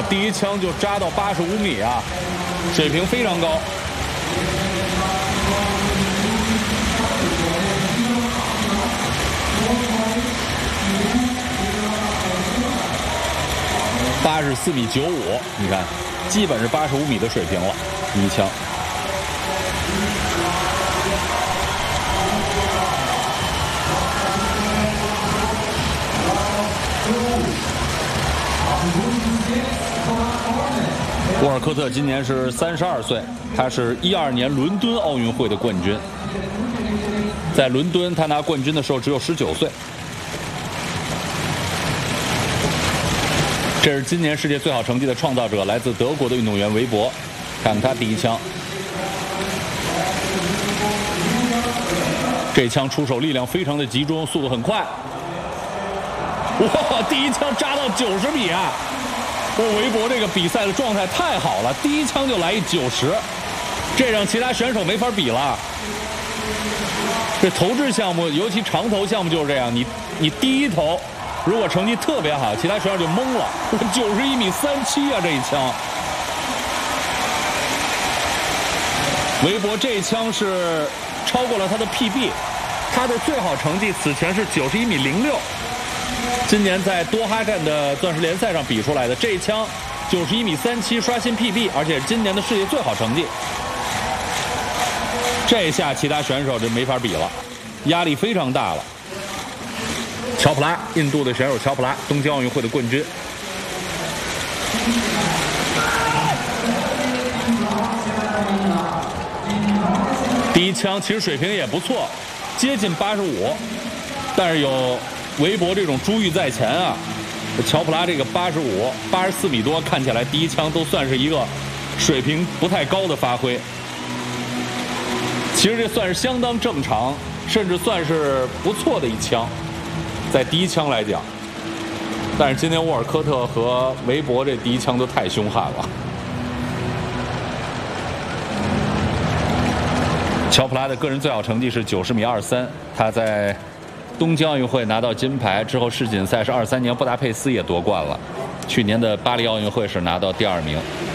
哇，第一枪就扎到85米啊，水平非常高。84.95米，你看，基本是85米的水平了，第一枪。沃尔科特今年是32岁，他是12年伦敦奥运会的冠军。在伦敦，他拿冠军的时候只有19岁。这是今年世界最好成绩的创造者，来自德国的运动员韦伯。看看他第一枪，这枪出手力量非常的集中，速度很快。哇，第一枪扎到90米啊！韦伯这个比赛的状态太好了，第一枪就来一90，这让其他选手没法比了。这投掷项目，尤其长投项目就是这样，你第一投如果成绩特别好，其他选手就懵了。91.37米啊，这一枪。韦伯这一枪是超过了他的 PB， 他的最好成绩此前是91.06米。今年在多哈站的钻石联赛上比出来的这一枪91.37米，刷新 PB， 而且是今年的世界最好成绩。这一下其他选手就没法比了，压力非常大了。乔普拉，印度的选手乔普拉，东京奥运会的冠军。第一枪其实水平也不错，接近85，但是有韦伯这种珠玉在前啊，乔普拉这个84米多，看起来第一枪都算是一个水平不太高的发挥。其实这算是相当正常，甚至算是不错的一枪，在第一枪来讲。但是今天沃尔科特和韦伯这第一枪都太凶悍了。乔普拉的个人最好成绩是90.23米，他在东京奥运会拿到金牌之后，世锦赛是23年布达佩斯也夺冠了，去年的巴黎奥运会是拿到第2名。